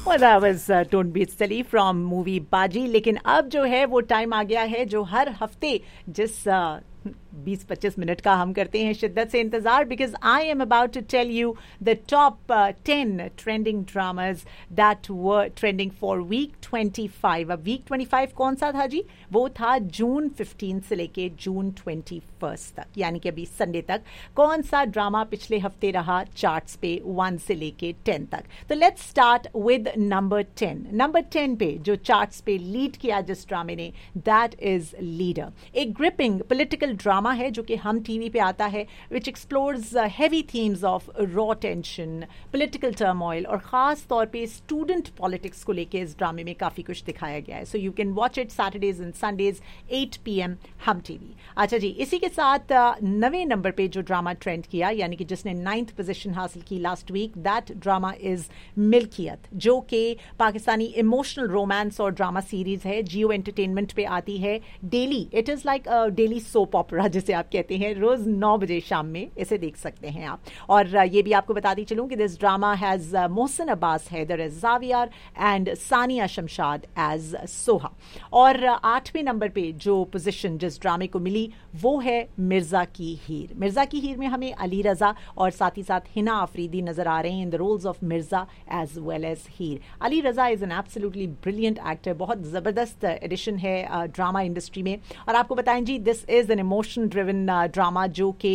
Well, that was Don't Be Silly from movie बाजी. लेकिन अब जो है वो टाइम आ गया है जो हर हफ्ते जिस 20-25 मिनट का हम करते हैं शिद्दत से इंतजार, because I am about to tell you the top 10 trending dramas that were trending for week 25. अब वीक 25 कौन सा था जी? वो था जून 15 से लेके जून 21 तक, यानी कि अभी संडे तक. कौन सा ड्रामा पिछले हफ्ते रहा चार्ट्स पे 1 से लेके 10 तक? तो let's start with number 10. Number 10 पे जो चार्ट्स पे लीड किया जिस ड्रामे ने, दैट इज लीडर. एक ग्रिपिंग पॉलिटिकल ड्रामा है जो कि हम टीवी पे आता है, विच explores heavy themes of raw tension, political turmoil और खास तौर पे स्टूडेंट पॉलिटिक्स को लेके इस ड्रामे में काफी कुछ दिखाया गया है. So you can watch it Saturdays and Sundays 8 PM हम टीवी. अच्छा जी, इसी के साथ 9वें नंबर पे जो ड्रामा ट्रेंड किया, यानी कि जिसने 9th पोजीशन हासिल की last week, that drama is मिल्कियत, जो कि पाकिस्तानी इमोशनल रोमांस और ड्रामा सीरीज है. जियो एंटरटेनमेंट पे आती है daily. It is like daily soap ऑपरा जिसे आप कहते हैं. रोज 9 बजे शाम में इसे देख सकते हैं आप. और ये भी आपको बताती चलूं कि this drama has Mohsin Abbas, Haider as Xavier and Sania Shamshad as Soha. और 8वें नंबर पे जो पोजीशन जिस ड्रामे को मिली वो है मिर्जा की हीर. मिर्जा की हीर में हमें अली रजा और साथ ही साथ हिना आफरीदी नजर आ रहे हैं in the roles of Mirza as well as Heer. Ali Raza is an absolutely brilliant actor. बहुत जबरदस्त एडिशन है ड्रामा इंडस्ट्री में. और आपको बताएं जी, this is an emotion driven drama जो कि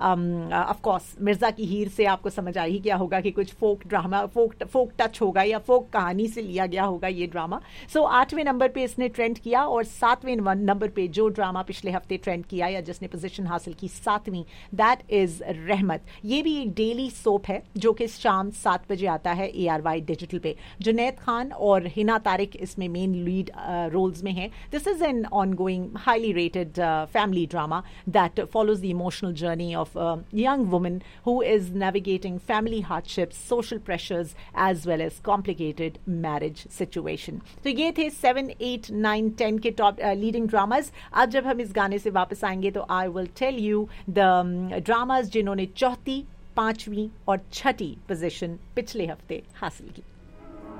ऑफ कोर्स मिर्जा की हीर से आपको समझ आ ही गया होगा कि कुछ फोक ड्रामा, फोक टच होगा या फोक कहानी से लिया गया होगा ये ड्रामा. सो 8वें नंबर पे इसने ट्रेंड किया. और 7वें नंबर पे जो ड्रामा पिछले हफ्ते ट्रेंड किया या जिसने पोजीशन हासिल की 7वीं, दैट इज रहमत. ये भी एक डेली सोप है जो कि शाम 7 बजे आता है ARY डिजिटल पे. जुनैद खान और हिना तारिक इसमें मेन लीड रोल्स में हैं. This is an ongoing highly rated family drama that follows the emotional journey of a young woman who is navigating family hardships, social pressures as well as complicated marriage situation. तो ये थे 7, 8, 9, 10 के top leading dramas. अब जब हम इस गाने से वापस आएंगे तो I will tell you the dramas जिन्होंने 4th, 5वीं और 6ठी पोजीशन पिछले हफ्ते हासिल की.